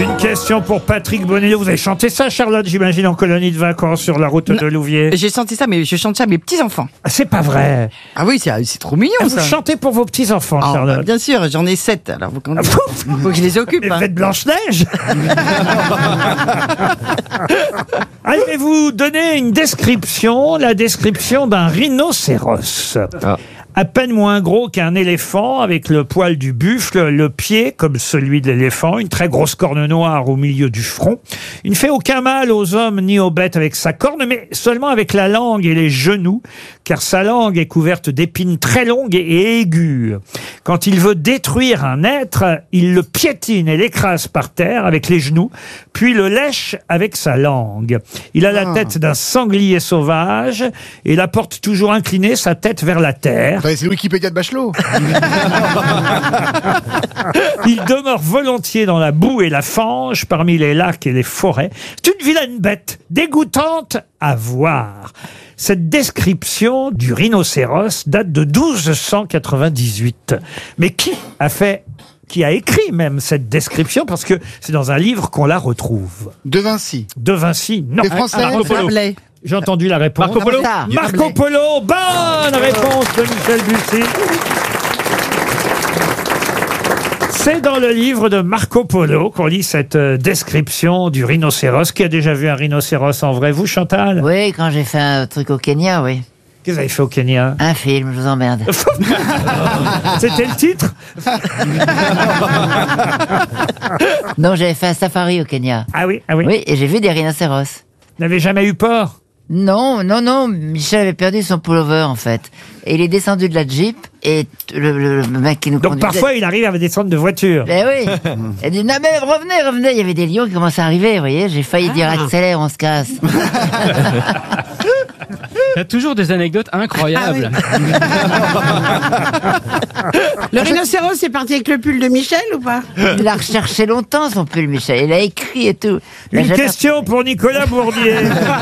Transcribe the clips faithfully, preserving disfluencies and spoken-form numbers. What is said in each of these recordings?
Une question pour Patrick Bonello. Vous avez chanté ça, Charlotte, j'imagine, en colonie de vacances sur la route Non, de Louviers. J'ai chanté ça, mais je chante ça à mes petits-enfants. Ah, c'est pas vrai. Ah oui, c'est c'est trop mignon, Ah, ça. vous chantez pour vos petits-enfants, Ah, Charlotte. bah, bien sûr, j'en ai sept, alors faut, qu'on... Ah, faut que je les occupe. Mais hein. vous êtes Blanche-Neige. Allez-vous donner une description, la description d'un rhinocéros. Ah. À peine moins gros qu'un éléphant, avec le poil du buffle, le pied comme celui de l'éléphant, une très grosse corne noire au milieu du front. Il ne fait aucun mal aux hommes ni aux bêtes avec sa corne, mais seulement avec la langue et les genoux, car sa langue est couverte d'épines très longues et aiguës. Quand il veut détruire un être, il le piétine et l'écrase par terre avec les genoux, puis le lèche avec sa langue. Il a la Ah. tête d'un sanglier sauvage et la porte toujours inclinée, sa tête vers la terre. Attendez, c'est le Wikipédia de Bachelot. Il demeure volontiers dans la boue et la fange, parmi les lacs et les forêts. C'est une vilaine bête, dégoûtante à voir. Cette description du rhinocéros date de douze cent quatre-vingt-dix-huit. Mais qui a fait, qui a écrit même cette description, parce que c'est dans un livre qu'on la retrouve. De Vinci. De Vinci, non. Des Français. Marco Polo. Rabelais. J'ai entendu la réponse. Marco Polo. Ah, Marco Rabelais. Polo, bonne réponse de Michel Bussy. C'est dans le livre de Marco Polo qu'on lit cette euh, description du rhinocéros. Qui a déjà vu un rhinocéros en vrai? Vous, Chantal? Oui, quand j'ai fait un truc au Kenya, oui. Qu'est-ce que vous avez fait au Kenya? Un film, je vous emmerde. C'était le titre? Non, j'avais fait un safari au Kenya. Ah oui, ah oui. Oui, et j'ai vu des rhinocéros. Vous n'avez jamais eu peur? Non, non, non, Michel avait perdu son pullover, en fait. Et il est descendu de la Jeep, et le, le- le mec qui nous Donc conduisait... parfois, il arrive à descendre de voiture. Ben oui. Il dit, non mais revenez, revenez. Il y avait des lions qui commençaient à arriver, vous voyez. J'ai failli dire, accélère, on se casse. Il y a toujours des anecdotes incroyables. Le rhinocéros est parti avec le pull de Michel ou pas? Il a recherché longtemps, son pull, Michel. Il a écrit et tout. Il a Une jamais- question pour Nicolas Bourdier.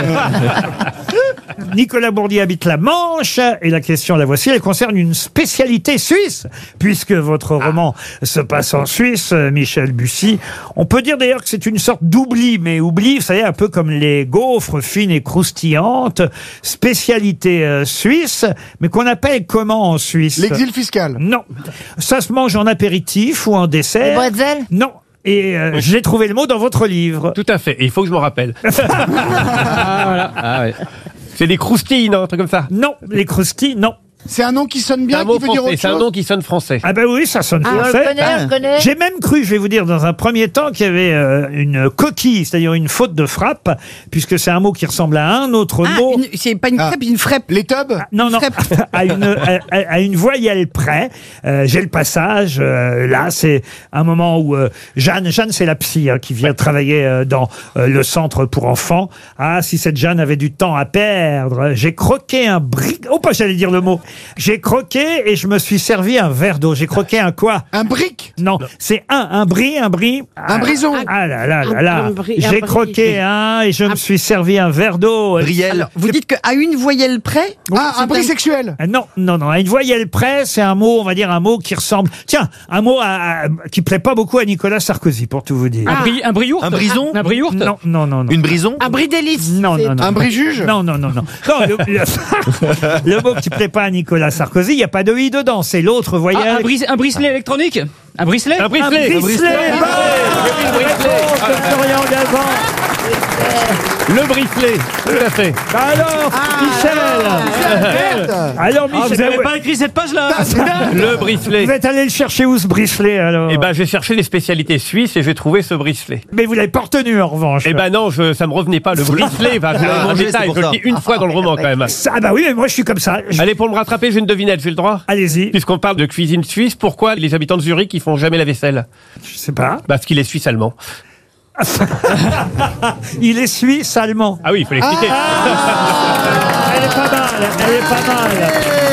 Nicolas Bourdier habite la Manche et la question, la voici, elle concerne une spécialité suisse. Puisque votre roman se passe en Suisse, Michel Bussy, on peut dire d'ailleurs que c'est une sorte d'oubli, mais oubli, vous savez, un peu comme les gaufres fines et croustillantes, spécialité euh, suisse, mais qu'on appelle comment en Suisse? L'exil fiscal. Non, ça se mange en apéritif ou en Les dessert. bretzels. Non. Et euh, j'ai trouvé le mot dans votre livre. Tout à fait. Et il faut que je m'en rappelle. ah, voilà. Ah, ouais. C'est des croustilles, non? Un truc comme ça. Non, les croustilles, non. C'est un nom qui sonne C'est bien, un mot qui veut dire français. autre C'est un chose. nom qui sonne français. Ah ben oui, ça sonne Ah, on le français. connaît, on le connaît. J'ai même cru, je vais vous dire, dans un premier temps, qu'il y avait euh, une coquille, c'est-à-dire une faute de frappe, puisque c'est un mot qui ressemble à un autre Ah, mot. une- c'est pas une Ah. crêpe, une frappe. Les tubs. Non, non, frappe. à une, à, à- à une voyelle près. Euh, J'ai le passage. euh, là, c'est un moment où euh, Jeanne, Jeanne, c'est la psy hein, qui vient travailler euh, dans euh, le centre pour enfants. Ah, si cette Jeanne avait du temps à perdre. J'ai croqué un brick. Oh, pas j'allais dire le mot. J'ai croqué et je me suis servi un verre d'eau. J'ai croqué un quoi? Un brick. Non, c'est un, un bris, un bris. Un brison. Ah là là là Un- là. un bris- un J'ai bris. croqué un et je me suis servi un verre d'eau. Alors, vous dites qu'à une voyelle près. Ah, c'est un bris sexuel. Ah, Non, non, non. À une voyelle près, c'est un mot, on va dire un mot qui ressemble. Tiens, un mot à- à- qui plaît pas beaucoup à Nicolas Sarkozy, pour tout vous dire. Un, bri un briourt. Un brison. Un briourt. Non, non, non, non. Une brison. Un bris d'hélice. Non, C'est- non, non. Un bris juge. Non, non, non, non. Non, le, le- le mot qui plaît pas à Nicolas Sarkozy, il n'y a pas de i dedans. C'est l'autre voyelle. Ah, un, bris un bricelet électronique. Un bricelet. Un Un bricelet. bricelet. Bonne réponse de Florian Gazan. Le bricelet. Tout à fait. Alors, Michel. Alors, Ah, Michel. vous n'avez pas écrit cette page-là. Le bricelet. Vous êtes allé le chercher où ce bricelet alors? Eh ben, j'ai cherché les spécialités suisses et j'ai trouvé ce bricelet. Mais vous l'avez pas retenu en revanche. Eh ben non, je, ça me revenait pas. Le bricelet, va, je l'avais Ah, mangé c'est ça et pour je le ça. dis une fois dans le roman quand même. Ah bah oui, mais moi je suis comme ça. Je- Allez, pour me rattraper, j'ai une devinette, j'ai le droit. Allez-y. Puisqu'on parle de cuisine suisse, pourquoi les habitants de Zurich ils font jamais la vaisselle? Je sais pas. Parce qu'il est suisse-allemand. Il est suisse allemand. Ah oui, il faut l'expliquer. Elle est pas mal. Elle est pas mal.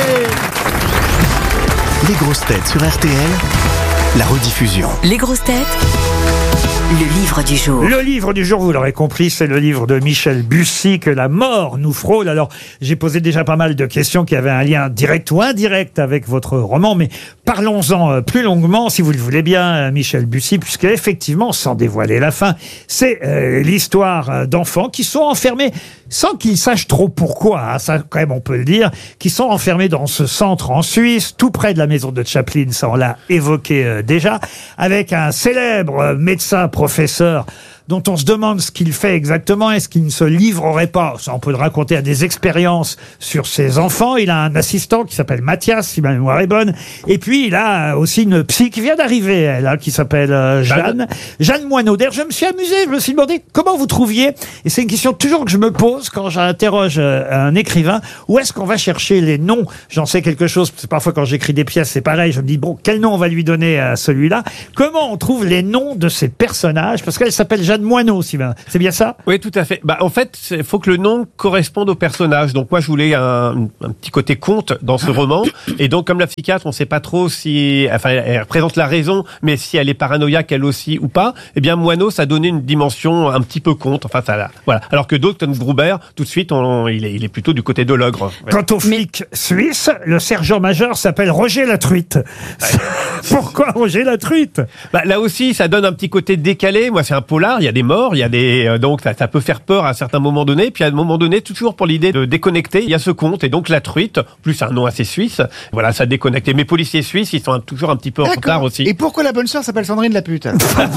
Les grosses têtes sur R T L, la rediffusion. Les grosses têtes, le livre du jour. Le livre du jour, vous l'aurez compris, c'est le livre de Michel Bussy, Que la mort nous frôle. Alors, j'ai posé déjà pas mal de questions qui avaient un lien direct ou indirect avec votre roman, mais parlons-en euh, plus longuement, si vous le voulez bien, euh, Michel Bussy, puisque effectivement, sans dévoiler la fin, c'est euh, l'histoire euh, d'enfants qui sont enfermés, sans qu'ils sachent trop pourquoi, hein, ça quand même on peut le dire, qui sont enfermés dans ce centre en Suisse, tout près de la maison de Chaplin, ça on l'a évoqué euh, déjà, avec un célèbre euh, médecin professeur dont on se demande ce qu'il fait exactement. Est-ce qu'il ne se livrerait pas, ça on peut le raconter, à des expériences sur ses enfants. Il a un assistant qui s'appelle Mathias, si ma mémoire est bonne. Et puis il a aussi une psy qui vient d'arriver, elle, hein, qui s'appelle euh, Jeanne. Jeanne Moineau. D'ailleurs, je me suis amusé, je me suis demandé comment vous trouviez, et c'est une question toujours que je me pose quand j'interroge euh, un écrivain, où est-ce qu'on va chercher les noms? J'en sais quelque chose, parce que parfois quand j'écris des pièces, c'est pareil, je me dis, bon, quel nom on va lui donner à celui-là? Comment on trouve les noms de ces personnages? Parce qu'elle s'appelle Jeanne Moineau, si ben, c'est bien ça? Oui, tout à fait. Bah, en fait, il faut que le nom corresponde au personnage. Donc moi, je voulais un, un petit côté conte dans ce roman. Et donc, comme la psychiatre, on ne sait pas trop si, enfin, elle représente la raison, mais si elle est paranoïaque elle aussi ou pas. Eh bien, Moineau, ça donnait une dimension un petit peu conte. Enfin, ça, voilà. Alors que Dalton Gruber, tout de suite, on, il, est, il est plutôt du côté de l'ogre. Ouais. Quant au flic suisse, le sergent-major s'appelle Roger la Truite. Ouais. Pourquoi Roger la Truite? Bah, là aussi, ça donne un petit côté décalé. Moi, c'est un polar. Il y a des morts, il y a des euh, donc ça, ça peut faire peur à un certain moment donné. Puis à un moment donné, toujours pour l'idée de déconnecter, il y a ce conte et donc la truite, plus un nom assez suisse. Voilà, ça déconnecte. Et mes policiers suisses, ils sont un, toujours un petit peu en retard aussi. Et pourquoi la bonne sœur s'appelle Sandrine la pute?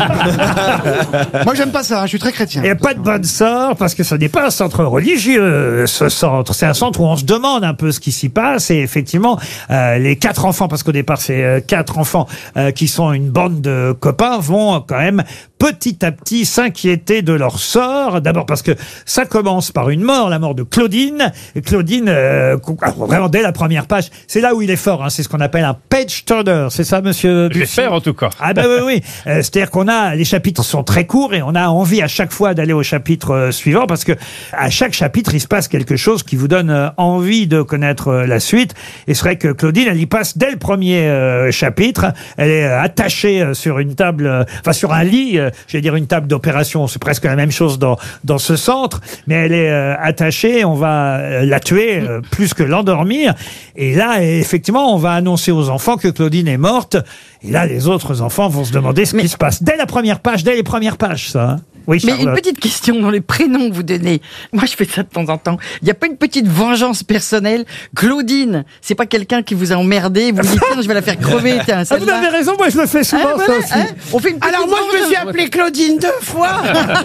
Moi, j'aime pas ça. Hein, je suis très chrétien. Il n'y a pas de bonne sœur parce que ce n'est pas un centre religieux, ce centre. C'est un centre où on se demande un peu ce qui s'y passe. Et effectivement, euh, les quatre enfants, parce qu'au départ c'est euh, quatre enfants euh, qui sont une bande de copains, vont quand même petit à petit s'inquiéter de leur sort. D'abord parce que ça commence par une mort, la mort de Claudine. Et Claudine, euh, vraiment dès la première page, c'est là où il est fort. Hein, c'est ce qu'on appelle un page turner. C'est ça, monsieur Bussy? J'espère en tout cas. Ah ben oui, oui. Euh, c'est-à-dire qu'on a, les chapitres sont très courts et on a envie à chaque fois d'aller au chapitre euh, suivant parce que à chaque chapitre, il se passe quelque chose qui vous donne euh, envie de connaître euh, la suite. Et c'est vrai que Claudine, elle y passe dès le premier euh, chapitre. Elle est euh, attachée euh, sur une table, euh, enfin sur un lit, euh, je vais dire une table d'opération. C'est presque la même chose dans dans ce centre, mais elle est euh, attachée. On va euh, la tuer euh, plus que l'endormir. Et là, effectivement, on va annoncer aux enfants que Claudine est morte. Et là, les autres enfants vont se demander ce mais... qui se passe dès la première page, dès les premières pages, ça. Hein. Oui, mais une petite question dans les prénoms que vous donnez. Moi, je fais ça de temps en temps. Il n'y a pas une petite vengeance personnelle? Claudine, c'est pas quelqu'un qui vous a emmerdé, vous dites, tiens, je vais la faire crever, tiens, ah, vous avez raison, moi je le fais souvent, hein, voilà, ça aussi. Hein, on fait une Alors moi, je me suis appelée Claudine deux fois.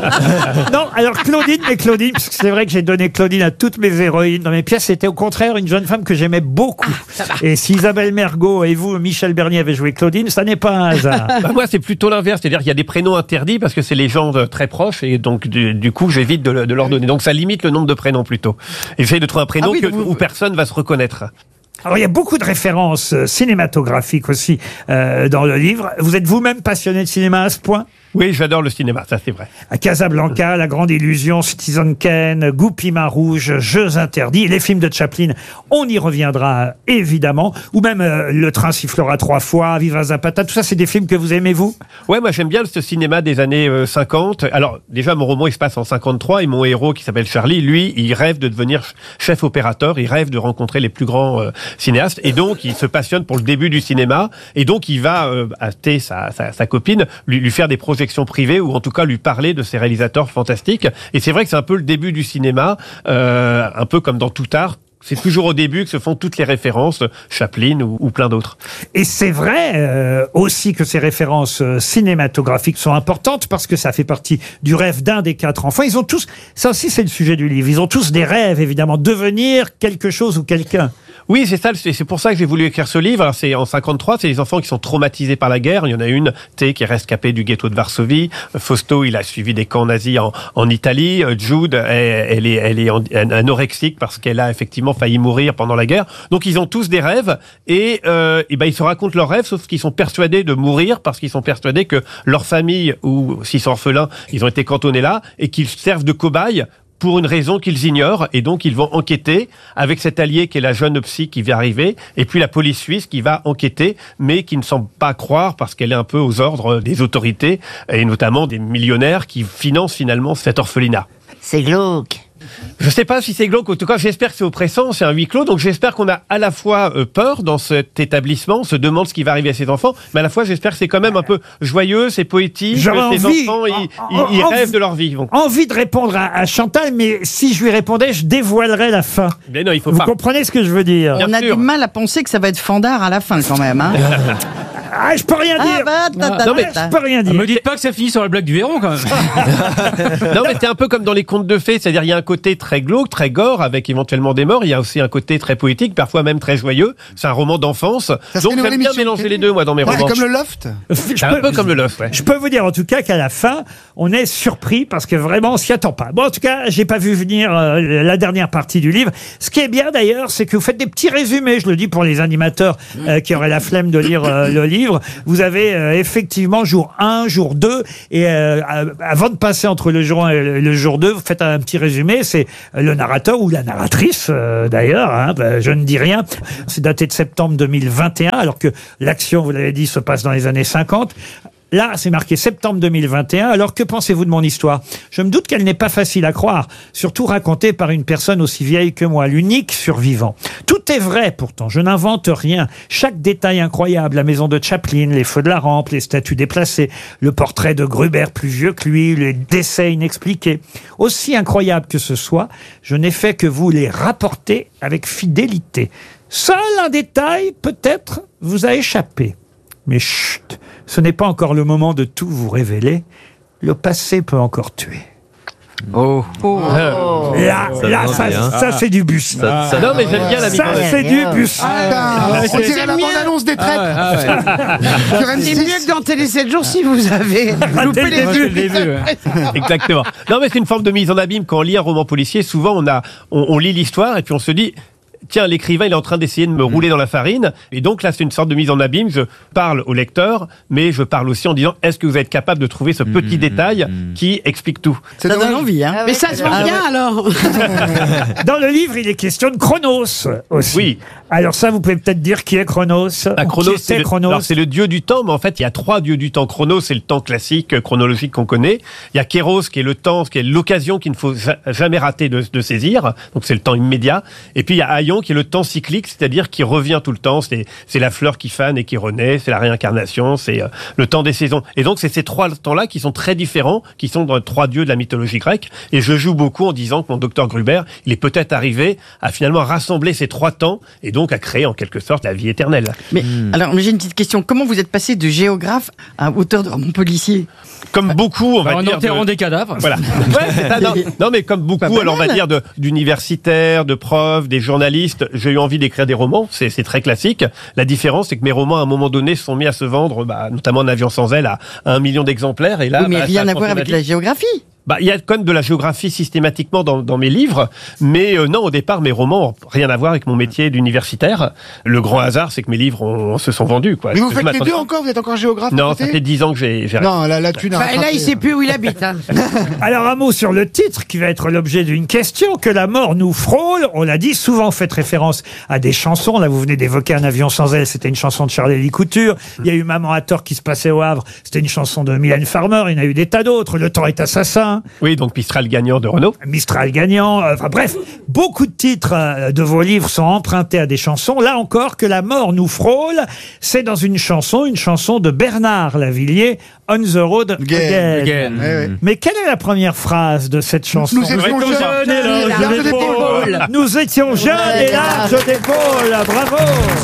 Non, alors Claudine, mais Claudine, parce que c'est vrai que j'ai donné Claudine à toutes mes héroïnes dans mes pièces, c'était au contraire une jeune femme que j'aimais beaucoup. Ah, et si Isabelle Mergo et vous, Michel Bernier, avez joué Claudine, ça n'est pas un hasard. Bah, moi, c'est plutôt l'inverse. C'est-à-dire qu'il y a des prénoms interdits parce que c'est les gens de, très proches et donc du, du coup, j'évite de, de leur donner. Donc ça limite le nombre de prénoms plutôt. Et j'essaie de trouver un prénom ah oui, que, vous... où personne va se reconnaître. Alors, il y a beaucoup de références euh, cinématographiques aussi euh, dans le livre. Vous êtes vous-même passionné de cinéma à ce point? Oui, j'adore le cinéma, ça c'est vrai. À Casablanca, La Grande Illusion, Citizen Kane, Goupil Main Rouge, Jeux Interdits, les films de Chaplin, on y reviendra évidemment. Ou même euh, Le Train sifflera trois fois, Viva Zapata, tout ça c'est des films que vous aimez, vous? Ouais, moi j'aime bien ce cinéma des années euh, cinquante. Alors déjà, mon roman il se passe en cinquante-trois et mon héros qui s'appelle Charlie, lui, il rêve de devenir chef opérateur, il rêve de rencontrer les plus grands euh, cinéastes et donc il se passionne pour le début du cinéma et donc il va euh, hâter sa, sa, sa copine, lui, lui faire des projets privée ou en tout cas lui parler de ces réalisateurs fantastiques. Et c'est vrai que c'est un peu le début du cinéma, euh, un peu comme dans tout art. C'est toujours au début que se font toutes les références, Chaplin ou, ou plein d'autres. Et c'est vrai euh, aussi que ces références euh, cinématographiques sont importantes parce que ça fait partie du rêve d'un des quatre enfants. Ils ont tous, ça aussi c'est le sujet du livre, ils ont tous des rêves évidemment, devenir quelque chose ou quelqu'un. Oui, c'est ça, c'est pour ça que j'ai voulu écrire ce livre. Alors, c'est en cinquante-trois, c'est les enfants qui sont traumatisés par la guerre. Il y en a une, T, qui est rescapée du ghetto de Varsovie. Fausto, il a suivi des camps nazis en, en Italie. Jude, elle, elle est, elle est anorexique parce qu'elle a effectivement failli mourir pendant la guerre. Donc, ils ont tous des rêves et, euh, et ben, ils se racontent leurs rêves, sauf qu'ils sont persuadés de mourir parce qu'ils sont persuadés que leur famille, ou s'ils sont orphelins, ils ont été cantonnés là et qu'ils servent de cobayes pour une raison qu'ils ignorent, et donc ils vont enquêter avec cet allié qui est la jeune psy qui vient arriver, et puis la police suisse qui va enquêter, mais qui ne semble pas croire parce qu'elle est un peu aux ordres des autorités, et notamment des millionnaires qui financent finalement cet orphelinat. C'est glauque. Je sais pas si c'est glauque, en tout cas j'espère que c'est oppressant, c'est un huis clos, donc j'espère qu'on a à la fois euh, peur dans cet établissement, on se demande ce qui va arriver à ses enfants, mais à la fois j'espère que c'est quand même un peu joyeux, c'est poétique, J'aurais ces envie- enfants ils, en- ils- ils en- rêvent de leur vie. Donc. Envie de répondre à, à Chantal, mais si je lui répondais, je dévoilerais la fin. Mais non, il faut Vous pas. comprenez ce que je veux dire? Bien On a sûr. du mal à penser que ça va être fandard à la fin quand même. Hein. Ah, je peux rien Ah, dire. bah, ta, ta, Non, mais ta, ta. Je peux rien Ah, dire. me dites pas que ça finit sur la blague du héron quand même. Non mais c'est un peu comme dans les contes de fées, c'est-à-dire il y a un côté très glauque, très gore, avec éventuellement des morts, il y a aussi un côté très poétique, parfois même très joyeux, c'est un roman d'enfance, Ça donc serait une j'aime bien émission mélanger de les télé. deux moi dans mes Ouais, romans. comme le loft. Je C'est un peux- peu comme le Loft, ouais. Je peux vous dire en tout cas qu'à la fin, on est surpris parce que vraiment on s'y attend pas. Bon, en tout cas, j'ai pas vu venir euh, la dernière partie du livre. Ce qui est bien d'ailleurs, c'est que vous faites des petits résumés. Je le dis pour les animateurs euh, qui auraient la flemme de lire euh, le livre. Vous avez euh, effectivement jour un, jour deux, et euh, euh, avant de passer entre le jour un et le, le jour deux, vous faites un petit résumé. C'est le narrateur ou la narratrice euh, d'ailleurs. Hein, ben, je ne dis rien. C'est daté de septembre deux mille vingt et un, alors que l'action, vous l'avez dit, se passe dans les années cinquante. Là, c'est marqué septembre deux mille vingt et un. Alors, que pensez-vous de mon histoire? Je me doute qu'elle n'est pas facile à croire, surtout racontée par une personne aussi vieille que moi, l'unique survivant. Tout est vrai, pourtant. Je n'invente rien. Chaque détail incroyable, la maison de Chaplin, les feux de la rampe, les statues déplacées, le portrait de Gruber plus vieux que lui, les décès inexpliqués. Aussi incroyable que ce soit, je n'ai fait que vous les rapporter avec fidélité. Seul un détail, peut-être, vous a échappé. Mais chut, ce n'est pas encore le moment de tout vous révéler. Le passé peut encore tuer. Oh. Là, là, ça, ça, c'est du bus. Non mais j'aime bien la Ça, mythologie. c'est du bus. Ah, ouais, on c'est- dirait la c'est mieux. bande-annonce des traites. Ah ouais, ah ouais. Sur M C'est six. mieux que dans Télé sept jours si vous avez loupé les Moi, c'est deux. le début, ouais. Exactement. Non mais c'est une forme de mise en abîme. Quand on lit un roman policier, souvent on a, on, on lit l'histoire et puis on se dit, tiens, l'écrivain il est en train d'essayer de me rouler dans la farine. Et donc là c'est une sorte de mise en abîme. Je parle au lecteur, mais je parle aussi en disant, est-ce que vous êtes capable de trouver ce petit détail qui explique tout? C'est Ça donne dommage. envie. Hein. Ah Mais ouais, ça se vend Ah bien alors. Dans le livre, il est question de Chronos aussi. Oui. Alors ça, vous pouvez peut-être dire qui est Chronos. Ah, Ou Chronos, qui c'est était le, Chronos. alors, c'est le dieu du temps, mais en fait, il y a trois dieux du temps. Chronos, c'est le temps classique, euh, chronologique qu'on connaît. Il y a Kéros, qui est le temps, qui est l'occasion qu'il ne faut ja- jamais rater de, de saisir. Donc, c'est le temps immédiat. Et puis, il y a Aion, qui est le temps cyclique, c'est-à-dire qui revient tout le temps. C'est, c'est la fleur qui fane et qui renaît. C'est la réincarnation. C'est euh, le temps des saisons. Et donc, c'est ces trois temps-là qui sont très différents, qui sont dans les trois dieux de la mythologie grecque. Et je joue beaucoup en disant que mon docteur Gruber, il est peut-être arrivé à finalement rassembler ces trois temps et donc à créer en quelque sorte la vie éternelle. Mais alors, mais j'ai une petite question. Comment vous êtes passé de géographe à auteur de roman policier? Comme beaucoup, on va En dire. enterrant de- des cadavres. Voilà. Ouais, c'est ça, non, non, mais comme beaucoup, Pas alors on va banal. dire de- d'universitaires, de profs, des journalistes, j'ai eu envie d'écrire des romans. C'est c'est très classique. La différence, c'est que mes romans, à un moment donné, se sont mis à se vendre, bah, notamment en avion sans aile, à un million d'exemplaires. Et là, Oui, mais bah, ça rien a à changé voir ma avec vie. la géographie. Bah, il y a quand même de la géographie systématiquement dans, dans mes livres, mais euh, non, au départ, mes romans ont rien à voir avec mon métier d'universitaire. Le grand hasard, c'est que mes livres ont- se sont vendus, quoi. Mais vous Je faites les m'attendais- deux encore? Vous êtes encore géographe à Non, côté ça fait dix ans que j'ai j'ai Non, là, là, tu n'as Bah, et là, il sait plus où il habite. Hein. Alors, un mot sur le titre qui va être l'objet d'une question. Que la mort nous frôle. On l'a dit, souvent faites référence à des chansons. Là, vous venez d'évoquer Un avion sans aile. C'était une chanson de Charlie Couture. Il y a eu Maman à tort qui se passait au Havre. C'était une chanson de Mylène Farmer. Il y en a eu des tas d'autres. Le temps est assassin. Oui, donc Mistral gagnant de Renault. Mistral gagnant, euh, enfin bref, beaucoup de titres euh, de vos livres sont empruntés à des chansons. Là encore, Que la mort nous frôle, c'est dans une chanson, une chanson de Bernard Lavilliers, On the Road Again. Again. Ouais, ouais. Mais quelle est la première phrase de cette chanson? Nous étions comme jeunes ça, et larges larges d'épaules. d'épaules. Nous étions jeunes et larges d'épaules. Bravo.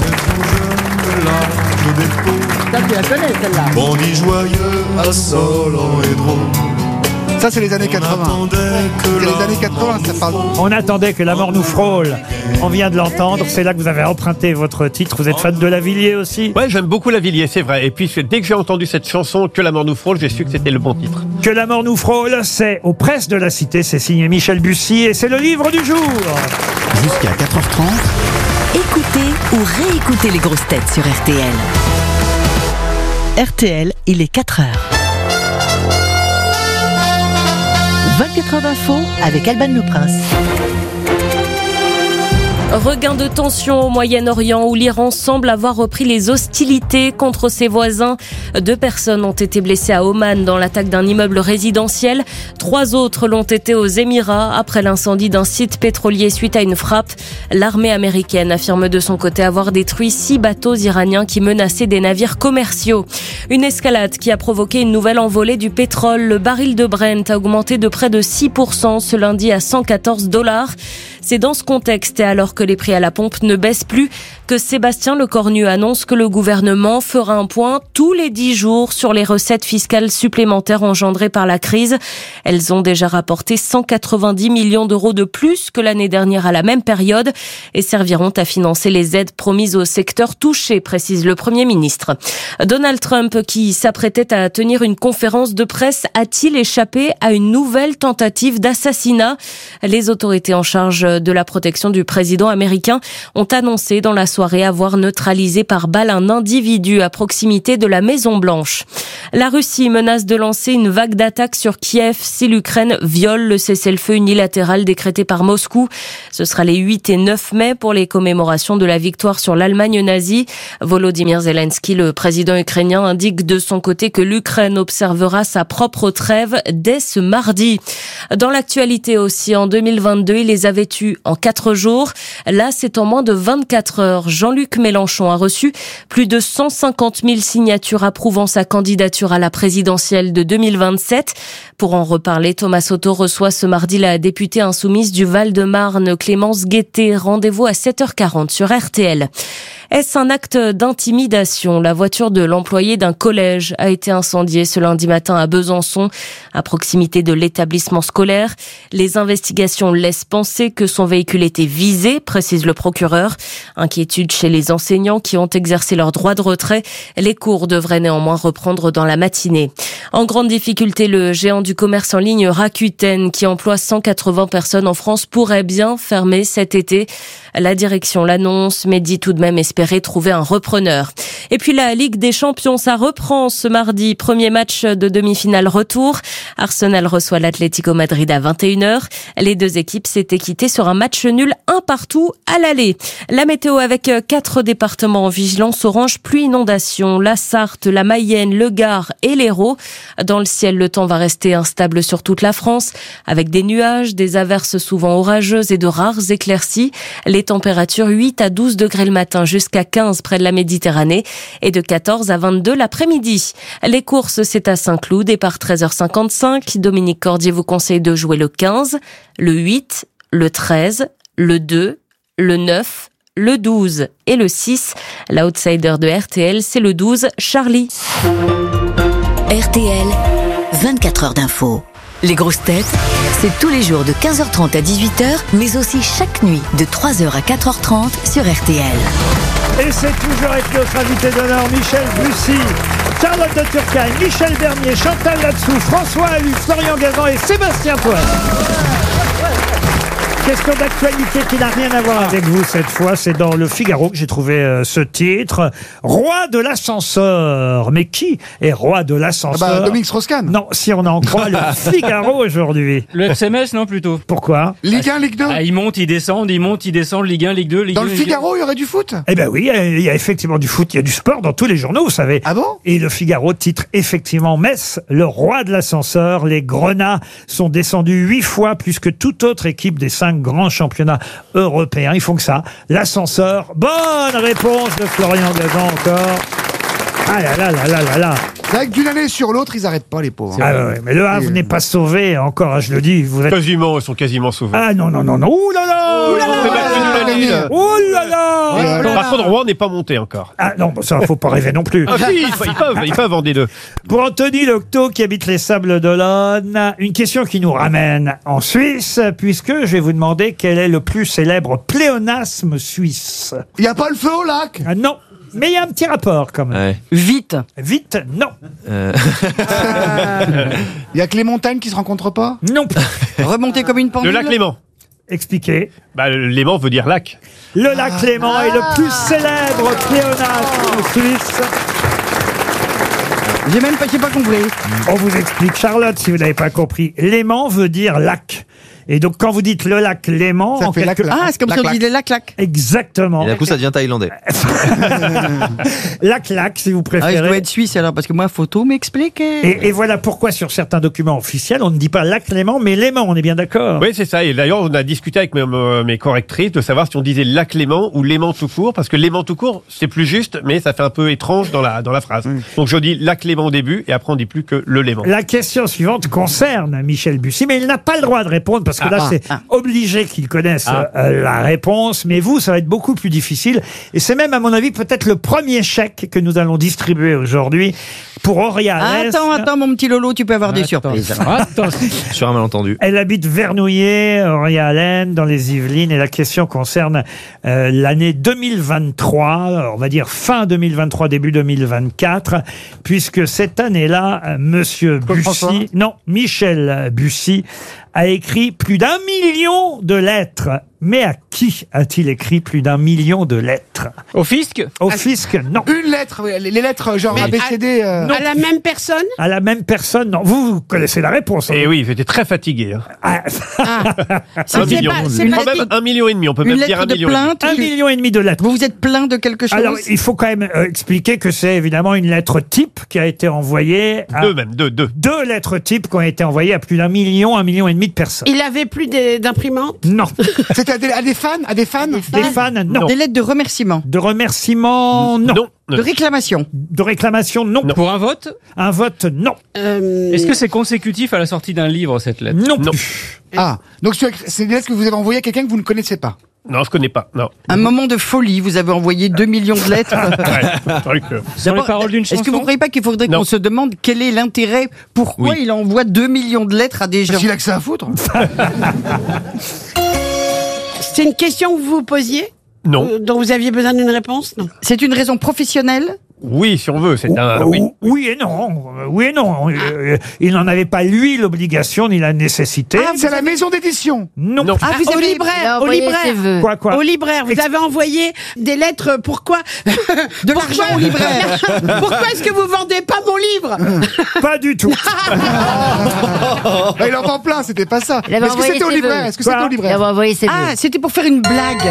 Ça, tu la connais, celle-là. On dit joyeux, insolent et drôle. Ça, c'est les années quatre-vingts. C'est les années quatre-vingts, ça parle. On attendait que la mort nous frôle. On vient de l'entendre. C'est là que vous avez emprunté votre titre. Vous êtes fan de Lavilliers aussi? Ouais, j'aime beaucoup Lavilliers, c'est vrai. Et puis, c'est- dès que j'ai entendu cette chanson, Que la mort nous frôle, j'ai su que c'était le bon titre. Que la mort nous frôle, c'est aux presses de la Cité. C'est signé Michel Bussy et c'est le livre du jour. Jusqu'à quatre heures trente, Écoutez ou réécoutez les grosses têtes sur R T L. R T L, il est quatre heures. vingt-quatre heures d'info avec Alban Le Prince. Regain de tension au Moyen-Orient où l'Iran semble avoir repris les hostilités contre ses voisins. Deux personnes ont été blessées à Oman dans l'attaque d'un immeuble résidentiel. Trois autres l'ont été aux Émirats après l'incendie d'un site pétrolier suite à une frappe. L'armée américaine affirme de son côté avoir détruit six bateaux iraniens qui menaçaient des navires commerciaux. Une escalade qui a provoqué une nouvelle envolée du pétrole. Le baril de Brent a augmenté de près de six pour cent ce lundi à cent quatorze dollars. C'est dans ce contexte et alors que les prix à la pompe ne baissent plus que Sébastien Lecornu annonce que le gouvernement fera un point tous les dix jours sur les recettes fiscales supplémentaires engendrées par la crise. Elles ont déjà rapporté cent quatre-vingt-dix millions d'euros de plus que l'année dernière à la même période et serviront à financer les aides promises au secteur touché, précise le Premier ministre. Donald Trump, qui s'apprêtait à tenir une conférence de presse, a-t-il échappé à une nouvelle tentative d'assassinat? Les autorités en charge de la protection du président américain ont annoncé dans la soirée avoir neutralisé par balle un individu à proximité de la Maison-Blanche. La Russie menace de lancer une vague d'attaques sur Kiev si l'Ukraine viole le cessez-le-feu unilatéral décrété par Moscou. Ce sera les huit et neuf mai pour les commémorations de la victoire sur l'Allemagne nazie. Volodymyr Zelensky, le président ukrainien, indique de son côté que l'Ukraine observera sa propre trêve dès ce mardi. Dans l'actualité aussi, en deux mille vingt-deux, il les avait tués en quatre jours. Là, c'est en moins de vingt-quatre heures. Jean-Luc Mélenchon a reçu plus de cent cinquante mille signatures approuvant sa candidature à la présidentielle de deux mille vingt-sept. Pour en reparler, Thomas Soto reçoit ce mardi la députée insoumise du Val-de-Marne, Clémence Guettet. Rendez-vous à sept heures quarante sur R T L. Est-ce un acte d'intimidation? La voiture de l'employé d'un collège a été incendiée ce lundi matin à Besançon, à proximité de l'établissement scolaire. Les investigations laissent penser que son véhicule était visé, précise le procureur. Inquiétude chez les enseignants qui ont exercé leur droit de retrait. Les cours devraient néanmoins reprendre dans la matinée. En grande difficulté, le géant du commerce en ligne Rakuten, qui emploie cent quatre-vingts personnes en France, pourrait bien fermer cet été. La direction l'annonce, mais dit tout de même espérer trouver un repreneur. Et puis la Ligue des Champions, ça reprend ce mardi. Premier match de demi-finale retour. Arsenal reçoit l'Atlético Madrid à vingt et une heures. Les deux équipes s'étaient quittées sur un match nul un partout à l'aller. La météo avec quatre départements en vigilance orange pluie inondation. La Sarthe, la Mayenne, le Gard et l'Hérault. Dans le ciel, le temps va rester instable sur toute la France avec des nuages, des averses souvent orageuses et de rares éclaircies. Les températures huit à douze degrés le matin jusqu'à quinze près de la Méditerranée et de quatorze à vingt-deux l'après-midi. Les courses, c'est à Saint-Cloud, départ treize heures cinquante-cinq. Dominique Cordier vous conseille de jouer le quinze, le huit, le treize, le deux, le neuf, le douze et le six. L'outsider de R T L, c'est le douze, Charlie. R T L, vingt-quatre heures d'info. Les grosses têtes, c'est tous les jours de quinze heures trente à dix-huit heures, mais aussi chaque nuit de trois heures à quatre heures trente sur R T L. Et c'est toujours avec notre invité d'honneur Michel Bussy, Charlotte de Turckheim, Michel Bernier, Chantal Latsou, François Allu, Florian Gazan et Sébastien Toen. Question d'actualité qui n'a rien à voir avec vous cette fois. C'est dans le Figaro que j'ai trouvé euh, ce titre. Roi de l'ascenseur. Mais qui est roi de l'ascenseur? Ah bah, Dominique Strauss-Kahn. Non, si on en croit le Figaro aujourd'hui. Le F C M S, non, plutôt? Pourquoi? Ligue un, Ligue deux. Ah, ils montent, ils descendent, ils montent, ils descendent, Ligue un, Ligue deux, Ligue Dans deux, le Ligue Figaro, il y aurait du foot? Eh ben oui, il y a effectivement du foot, il y a du sport dans tous les journaux, vous savez. Ah bon? Et le Figaro titre effectivement Metz, le roi de l'ascenseur. Les Grenats sont descendus huit fois plus que toute autre équipe des cinq grands championnats européens. Ils font que ça. L'ascenseur. Bonne réponse de Florian Gazan encore. Ah là là là là là là. C'est vrai que d'une année sur l'autre, ils arrêtent pas les pauvres. Ah ouais, mais le Havre Et n'est pas sauvé encore, hein, je le dis. Vous êtes... Quasiment, ils sont quasiment sauvés. Ah non, non, non, non. Ouh là là. Ouh là là. Ouh là là. Par contre, Rouen n'est pas monté encore. Ah non, ça, faut pas rêver non plus. Ah si, ils peuvent, ils peuvent en des deux. Pour Anthony Locteau, qui habite les Sables d'Olonne, une question qui nous ramène en Suisse, puisque je vais vous demander quel est le plus célèbre pléonasme suisse. Il n'y a pas le feu au lac? Ah non, mais il y a un petit rapport quand même. Ouais. Vite. Vite, non. Euh... Il y a que les montagnes qui se rencontrent pas? Non. Remonter comme une pendule. Le lac Léman. Expliquez. Bah, le Léman veut dire lac. Le lac ah. Léman ah. est le plus célèbre pléonasme suisse. J'ai même pas, j'ai pas compris. On vous explique, Charlotte, si vous n'avez pas compris. Léman veut dire lac. Et donc, quand vous dites le lac Léman, Ça en fait quelque... lac- Ah, c'est comme La si on claque. disait la claque. Exactement. Et d'un coup, ça devient thaïlandais. Lac lac, si vous Ah, je préférez. dois être suisse alors, parce que moi, photo m'expliquer. et, et voilà pourquoi sur certains documents officiels, on ne dit pas lac Léman, mais Léman, on est bien d'accord. Oui, c'est ça. Et d'ailleurs, on a discuté avec mes, mes correctrices de savoir si on disait lac Léman ou Léman tout court, parce que Léman tout court, c'est plus juste, mais ça fait un peu étrange dans la, dans la phrase. Donc je dis lac Léman au début, et après on dit plus que le Léman. La question suivante concerne Michel Bussy, mais il n'a pas le droit de répondre parce que là, Ah, c'est ah. obligé qu'il connaisse Ah. euh, la réponse. Mais vous, ça va être beaucoup plus difficile. Et c'est même, à mon avis, peut-être le premier chèque que nous allons distribuer aujourd'hui pour Auria Alès. Attends, attends, mon petit Lolo, tu peux avoir des surprises. Sur un malentendu. Elle habite Vernouillet, Auria Allen, dans les Yvelines, et la question concerne euh, l'année deux mille vingt-trois, on va dire fin deux mille vingt-trois, début deux mille vingt-quatre, puisque cette année-là, euh, Monsieur François Bussy, non, Michel Bussy, a écrit plus d'un million de lettres. Mais à qui a-t-il écrit plus d'un million de lettres? Au fisc Au fisc, non. Une lettre, oui, les les lettres genre Mais A B C D. euh, À la même personne? À la même personne, non. Vous, vous connaissez la réponse. Et oui, j'étais très fatigué. Hein. Ah, Ah, Un c'est million. pas- c'est Une pas- fois même un million et demi. On peut Une même dire lettre un de million. et demi. plainte. un million et demi de lettres. Vous vous êtes plein de quelque chose? Alors, il faut quand même euh, expliquer que c'est évidemment une lettre type qui a été envoyée à Deux même, deux, deux. deux lettres types qui ont été envoyées à plus d'un million, un million et demi de personnes. Il avait plus de- d'imprimante? Non. C'était à des, à des fans, à des fans. Des fans, non. Des lettres de remerciement. De remerciements, non. Non. De réclamation. De réclamation, non. Pour un vote Un vote, non. Euh, Est-ce que c'est consécutif à la sortie d'un livre, cette lettre Non, Non. plus. Ah, donc c'est c'est des lettres que vous avez envoyées à quelqu'un que vous ne connaissez pas. Non, je connais pas. Non. Un moment de folie, vous avez envoyé deux millions de lettres. Ouais, un truc, euh, Sur les paroles d'une Est-ce chanson que vous ne croyez pas qu'il faudrait Non. qu'on se demande quel est l'intérêt, pourquoi Oui. il envoie deux millions de lettres à des gens? Parce qu'il a que ça à foutre. c'est une question que vous vous posiez? Non. Euh, Dont vous aviez besoin d'une réponse? Non. C'est une raison professionnelle? Oui, si on veut. C'est un. Oui. Ou- oui et non. Euh, Oui et non. Euh, Il n'en avait pas, lui, l'obligation ni la nécessité. Ah, c'est à la maison d'édition. Non. Non. Ah, vous Au avez... Il a libraire, au envoyé ses libraire. vœux. Quoi, quoi Au libraire, vous Ex- avez envoyé des lettres, pourquoi? De l'argent au libraire. Pourquoi est-ce que vous vendez pas mon livre? Pas du tout. Ah, il en vend plein, c'était pas ça. Il avait Est-ce que envoyé c'était au ses libraire vœux. Est-ce que Quoi c'était au Il libraire avait envoyé ses Ah, vœux. c'était pour faire une blague.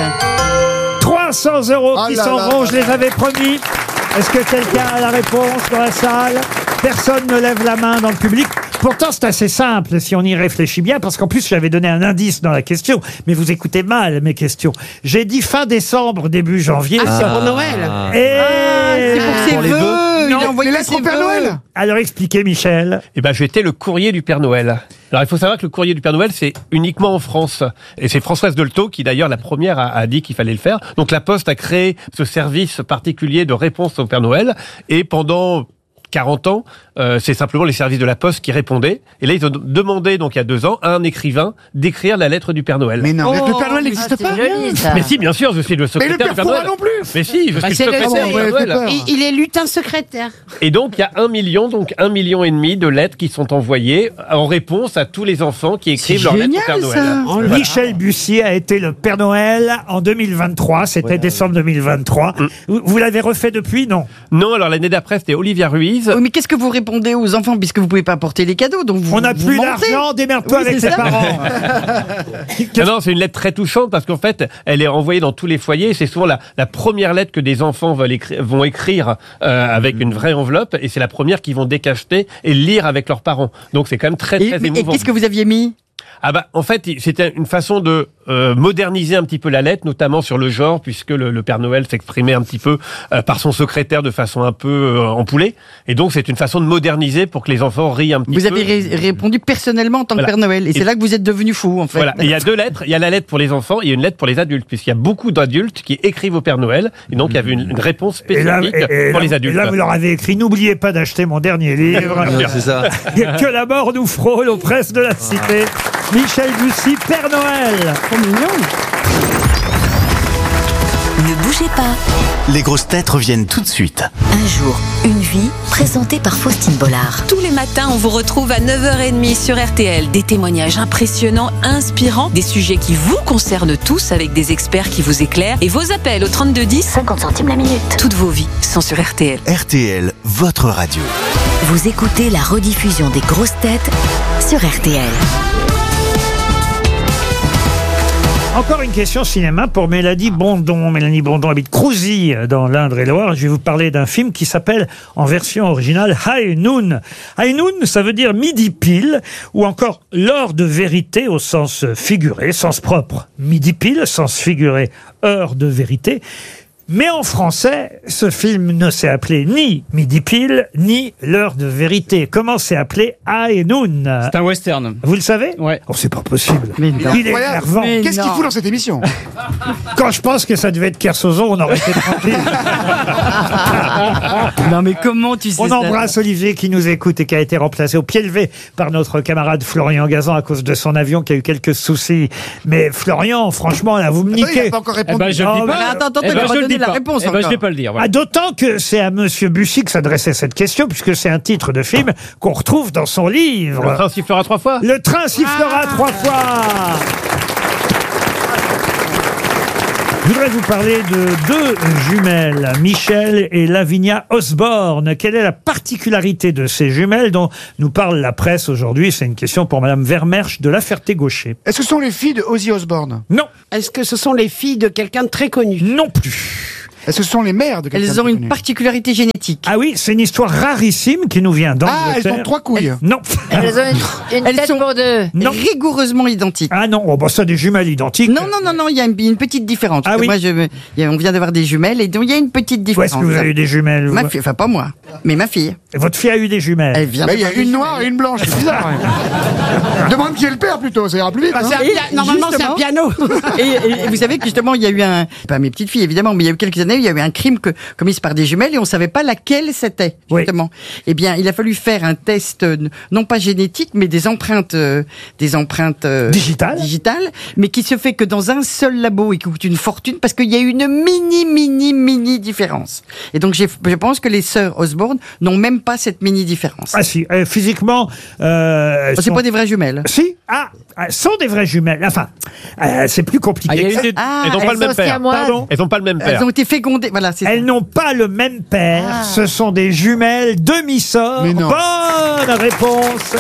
trois cents euros Oh qui là s'en là. vont, je les avais promis. Est-ce que quelqu'un a la réponse dans la salle? Personne ne lève la main dans le public. Pourtant, c'est assez simple si on y réfléchit bien, parce qu'en plus, j'avais donné un indice dans la question, mais vous écoutez mal mes questions. J'ai dit fin décembre, début janvier. Ah, c'est pour Noël. Et... Ah, c'est pour ses Pour les vœux. vœux. Il Non, a envoyé Les lettres ses au Père vœux. Noël. Alors expliquez, Michel. Eh ben, j'étais le courrier du Père Noël. Alors, il faut savoir que le courrier du Père Noël, c'est uniquement en France. Et c'est Françoise Dolto qui, d'ailleurs, la première a, a dit qu'il fallait le faire. Donc, la Poste a créé ce service particulier de réponse au Père Noël. Et pendant quarante ans, euh, c'est simplement les services de la Poste qui répondaient. Et là, ils ont demandé, donc il y a deux ans, à un écrivain d'écrire la lettre du Père Noël. Mais non, Oh, le Père Noël Ah, n'existe c'est pas. joli, ça. Mais si, bien sûr, je suis le Mais secrétaire le Père du Père Fouras Noël. non plus. Mais si, je Bah, suis c'est le le- secrétaire du c'est- Père ouais, Noël. fait peur. Il, il est lutin secrétaire. Et donc, il y a un million, donc un million et demi de lettres qui sont envoyées en réponse à tous les enfants qui écrivent C'est leur lettre au Père génial, Noël. ça. Oh là. Michel Bussy a été le Père Noël en deux mille vingt-trois. C'était décembre deux mille vingt-trois. Vous, vous l'avez refait depuis, non? Non, alors l'année d'après, c'était Olivia Ruiz. Oui, mais qu'est-ce que vous répondez aux enfants puisque vous pouvez pas apporter les cadeaux, donc vous, On n'a vous plus mentez. d'argent, démerde-toi Oui, avec c'est les ça. parents. Non, non, c'est une lettre très touchante parce qu'en fait, elle est envoyée dans tous les foyers. C'est souvent la, la première lettre que des enfants veulent écri- vont écrire euh, avec une vraie enveloppe, et c'est la première qu'ils vont décacheter et lire avec leurs parents. Donc c'est quand même très Et, très mais- et émouvant. qu'est-ce que vous aviez mis? Ah bah, en fait, c'était une façon de euh, moderniser un petit peu la lettre, notamment sur le genre, puisque le, le Père Noël s'exprimait un petit peu euh, par son secrétaire de façon un peu euh, empoulée. Et donc, c'est une façon de moderniser pour que les enfants rient un petit Vous peu. avez ré- répondu personnellement en tant que Voilà. Père Noël. Et, Et- c'est là que vous êtes devenu fou, en fait. Voilà. Et il y a deux lettres. Il y a la lettre pour les enfants et il y a une lettre pour les adultes, puisqu'il y a beaucoup d'adultes qui écrivent au Père Noël. Et donc, il y avait une, une réponse Et là, spécifique et- et pour là- les et adultes. là, vous leur avez écrit, n'oubliez pas d'acheter mon dernier livre. Ouais, c'est ça. Que la mort nous frôle aux presses de la cité. Michel Bussy, Père Noël. Trop mignon. Ne bougez pas. Les grosses têtes reviennent tout de suite. Un jour, une vie, présentée par Faustine Bollard. Tous les matins, on vous retrouve à neuf heures trente sur R T L. Des témoignages impressionnants, inspirants, des sujets qui vous concernent tous avec des experts qui vous éclairent et vos appels au trente-deux dix. cinquante centimes la minute. Toutes vos vies sont sur R T L. R T L, votre radio. Vous écoutez la rediffusion des grosses têtes sur R T L. Encore une question cinéma pour Mélanie Bondon. Mélanie Bondon habite Crouzilly dans l'Indre-et-Loire. Je vais vous parler d'un film qui s'appelle en version originale High Noon. High Noon, ça veut dire midi pile ou encore l'heure de vérité au sens figuré, sens propre. Midi pile, sens figuré, heure de vérité. Mais en français, ce film ne s'est appelé ni Midi Pile, ni L'heure de vérité. Comment s'est appelé High Noon? C'est un western. Vous le savez? Ouais. Oh, c'est pas possible. Mais Il est énervant. Qu'est-ce qu'il fout dans cette émission? Quand je pense que ça devait être Kersozon, on aurait été tranquille. Non mais comment tu sais On ça embrasse Olivier qui nous écoute et qui a été remplacé au pied levé par notre camarade Florian Gazan à cause de son avion qui a eu quelques soucis. Mais Florian, franchement, là, vous me Attends, il niquez. a pas encore répondu. Eh ben, je le Non, dis mais- pas. Attends, attends, Eh il ben, va je le donner dis la pas. réponse Eh ben, je encore. vais pas le dire. Voilà. Ah, d'autant que c'est à Monsieur Bussy que s'adressait cette question, puisque c'est un titre de film qu'on retrouve dans son livre. Le train sifflera trois fois. Le train sifflera trois fois. Je voudrais vous parler de deux jumelles, Michel et Lavinia Osborne. Quelle est la particularité de ces jumelles dont nous parle la presse aujourd'hui? C'est une question pour Madame Vermersch de La Ferté-Gaucher. Est-ce que ce sont les filles de Ozzy Osbourne? Non. Est-ce que ce sont les filles de quelqu'un de très connu? Non plus. Est-ce que ce sont les mères de quelqu'un Elles de ont une connu? particularité génétique. Ah oui, c'est une histoire rarissime qui nous vient d'Angleterre. Ah, elles ont trois couilles. Non. Elles ont une, une Elles tête sont pour deux. Non. rigoureusement identiques. Ah non, oh, bah ça des jumelles identiques. Non, non, non, non, il y a une, une petite différence. Ah Parce que oui. Moi, je, me- il y a- on vient d'avoir des jumelles et donc il y a une petite Où différence. est-ce que vous avez eu des jumelles vous Ma fille, enfin pas moi, mais ma fille. Votre fille a eu des jumelles. Elle vient Bah, il y a d'avoir des une noire et jumelles. une blanche, c'est bizarre. hein. Demande qui est le père plutôt, ça ira plus vite. Bah, hein. c'est un Et pia- Normalement, c'est un justement- piano. et, et- et vous savez que justement, il y a eu un, pas mes petites filles évidemment, mais il y a eu quelques années, il y a eu un crime que, commis par des jumelles et on savait pas laquelle c'était, Oui. justement. Eh bien, il a fallu faire un test, euh, non pas génétique, mais des empreintes, euh, des empreintes euh, Digitales. digitales, mais qui se fait que dans un seul labo et qui coûte une fortune parce qu'il y a une mini, mini, mini différence. Et donc, j'ai- je pense que les sœurs Osborne n'ont même pas cette mini différence. Ah si, euh, physiquement... Euh, elles Oh, c'est sont- pas des vraies jumelles. Si, ah, elles sont des vraies jumelles. Enfin, euh, c'est plus compliqué. Ah, il y a que ça. eu des- Ah, Elles n'ont pas elles le même sont père. siamoises. Pardon. Elles n'ont pas le même Elles père. ont été fécondées, voilà, c'est ça. Elles n'ont pas le même père. Ah. Ce sont des jumelles demi-sœurs. Mais non. Bonne réponse.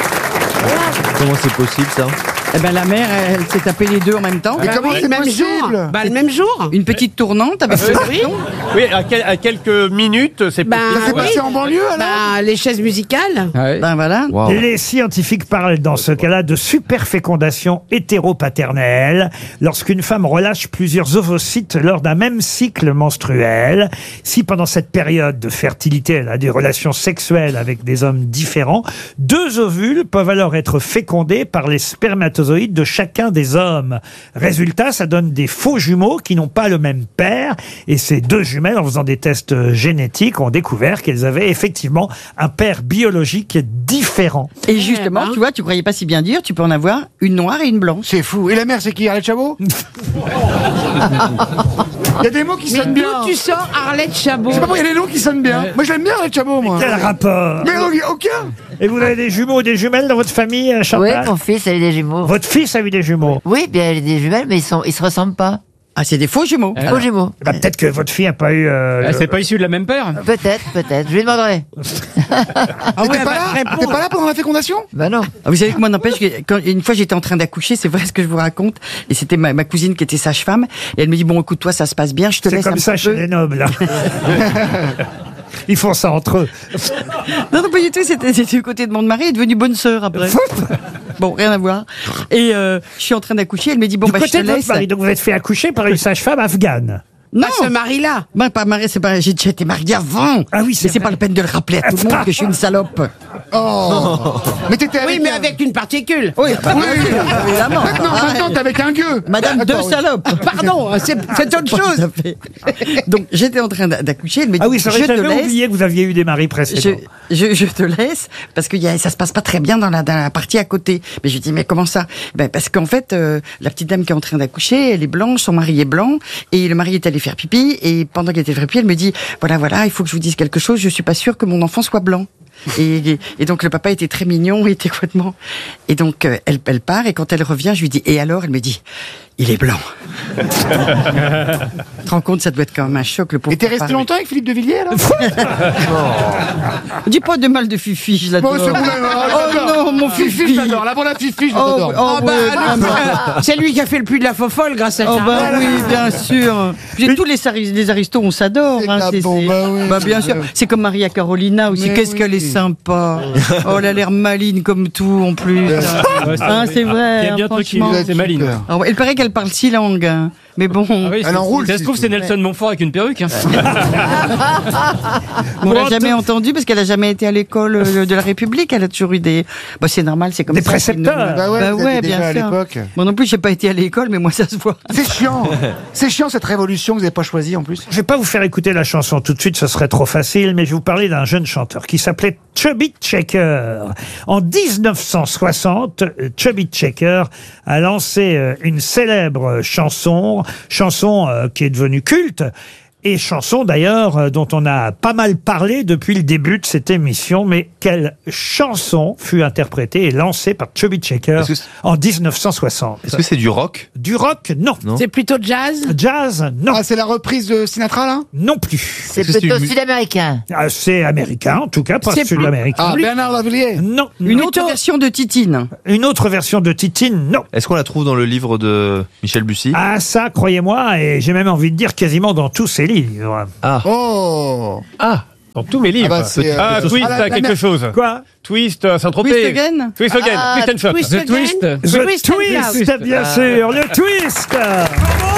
Comment c'est possible ça? Eh ben, la mère, elle s'est tapée les deux en même temps. Mais Bah comment oui, c'est même jour. possible? Bah, le même jour. Une petite tournante avec ce Oui. bâton. Oui, à, quel- à quelques minutes, c'est Ben, Ça s'est oui. passé en banlieue alors? Bah, les chaises musicales. Ben voilà. Wow. Les scientifiques parlent dans ce cas-là de superfécondation hétéropaternelle, lorsqu'une femme relâche plusieurs ovocytes lors d'un même cycle menstruel. Si pendant cette période de fertilité, elle a des relations sexuelles avec des hommes différents, deux ovules peuvent alors être fécondés par les spermatozoïdes de chacun des hommes. Résultat, ça donne des faux jumeaux qui n'ont pas le même père. Et ces deux jumelles, en faisant des tests génétiques, ont découvert qu'elles avaient effectivement un père biologique différent. Et justement, Eh ben. tu vois, tu croyais pas si bien dire, tu peux en avoir une noire et une blanche. C'est fou. Et la mère, c'est qui? Arlette Chabot? Il y a des mots qui Mais sonnent d'où bien. tu sors Arlette Chabot? Je sais pas pourquoi il y a des noms qui sonnent bien. Moi, je l'aime bien, Arlette Chabot, moi. Quel rapport? Mais au- aucun. Et vous avez des jumeaux ou des jumelles dans votre famille, euh, Oui, Chantal? mon fils, elle a des jumeaux. Votre fils a eu des jumeaux. Oui, bien, elle a des jumelles, mais ils sont, ils se ressemblent pas. Ah, c'est des faux jumeaux. Faux jumeaux. Bah, peut-être que votre fille n'a pas eu... euh, Ah, le- c'est pas issu de la même père? Peut-être, peut-être. Je lui demanderai. Ah T'étais ouais, pas bah, là? réponds. T'étais pas là pendant la fécondation? Ben non. Ah, vous savez que moi, n'empêche que quand, une fois j'étais en train d'accoucher, c'est vrai ce que je vous raconte, et c'était ma, ma cousine qui était sage-femme, et elle me dit, bon, écoute, toi, ça se passe bien, je te C'est laisse un comme ça petit chez peu. les nobles. hein. Ils font ça entre eux. Non, non, pas du tout, c'était, c'était du côté de mon mari, elle est devenue bonne sœur après. Bon, rien à voir. Et euh, je suis en train d'accoucher, elle me dit, bon, Du bah, je te côté de votre laisse. mari, donc vous êtes fait accoucher par une sage-femme afghane. Non, Pas ce mari-là. bah, pas marié, c'est pas, j'ai déjà été marié avant. Ah oui, c'est Mais c'est vrai. pas la peine de le rappeler à tout le monde que je suis une salope. Oh. Mais t'étais avec. Oui, mais un- avec une particule. Oui, bah, Oui, oui. évidemment. Maintenant, Ah, maintenant, t'es avec un gueux. Madame deux Attends, oui. salopes. Pardon, c'est c'est autre Pas chose. tout à fait. Donc j'étais en train d'a- d'accoucher, elle me dit, Ah oui, c'est vrai, je te j'avais laisse. oublié que vous aviez eu des maris Je, précédents. je, je te laisse parce que y a, ça se passe pas très bien dans la, dans la partie à côté. Mais je dis mais comment ça? Ben parce qu'en fait euh, la petite dame qui est en train d'accoucher, elle est blanche, son mari est blanc et le mari est allé faire pipi et pendant qu'elle était faire pipi, elle me dit voilà voilà il faut que je vous dise quelque chose. Je suis pas sûre que mon enfant soit blanc. Et, et, et donc le papa était très mignon, il était complètement. Et donc euh, elle, elle part et quand elle revient, je lui dis et alors elle me dit il est blanc. Tu te rends compte, ça doit être quand même un choc le pauvre. Et t'es papa. resté longtemps avec Philippe de Villiers là? Dis pas de mal de Fifi, je l'adore. Bon, c'est bon, oh non, mon Fifi, Fifi. je l'adore. La bonne Fifi, je Oh, l'adore. oh, Oh, bah, ouais, alors, vraiment. euh, c'est lui qui a fait le puits de la fofolle grâce à Oh ça. bah oui, bien sûr. Puis tous les, sari- les aristos, on s'adore. C'est Hein, de la c'est- bombe, c'est- bah oui, bah bien c'est sûr. vrai. C'est comme Maria Carolina aussi. Mais Qu'est-ce oui. qu'elle est sympa. Oh, elle a l'air maline comme tout en plus. Ouais, c'est Hein, vrai. c'est vrai. Il y a hein, bien un truc qui franchement. c'est Maline. Ah ouais, il paraît qu'elle parle six langues. hein. Mais bon. Ah oui, Elle c'est- enroule, Ça se si trouve, tu c'est veux. Nelson Montfort avec une perruque. Hein. On l'a Bon, jamais entendu parce qu'elle a jamais été à l'école euh, de la République. Elle a toujours eu des. Bah c'est normal, c'est comme Des ça. c'est une- précepteurs. Bah ouais, Bah vous ouais, étiez déjà bien à sûr. l'époque. Moi non plus, j'ai pas été à l'école, mais moi ça se voit. C'est chiant. C'est chiant cette révolution que vous n'avez pas choisie en plus. Je vais pas vous faire écouter la chanson tout de suite, ce serait trop facile, mais je vais vous parler d'un jeune chanteur qui s'appelait Chubby Checker. En dix-neuf cent soixante, Chubby Checker a lancé euh, une célèbre chanson, chanson euh, qui est devenue culte, et chanson d'ailleurs euh, dont on a pas mal parlé depuis le début de cette émission. Mais quelle chanson fut interprétée et lancée par Chubby Checker Est-ce que c'est- en dix-neuf cent soixante? Est-ce que c'est du rock? Du rock? Non. Non. C'est plutôt jazz. Jazz? Non. Ah, c'est la reprise de Sinatra là? Non plus. C'est Est-ce que c'est plutôt une mu- sud-américain. Ah, c'est américain, en tout cas, pas C'est plus- sud-américain. Ah, Bernard Lavilliers. Non. Une non. autre version de Titine. Une autre version de Titine, non. Est-ce qu'on la trouve dans le livre de Michel Bussy? Ah, ça, croyez-moi, et j'ai même envie de dire quasiment dans tous ses livres. Ah. Oh. Ah, dans tous mes livres. Ah bah, c'est, euh, Ah, Twist, ah, la- la quelque mer- chose. Quoi? Twist, euh, Saint-Tropez. Twist again Twist again. Ah, Twist and shot. Twist The again. Twist. The Twist and Twist, Shout. bien Ah. sûr, le Twist.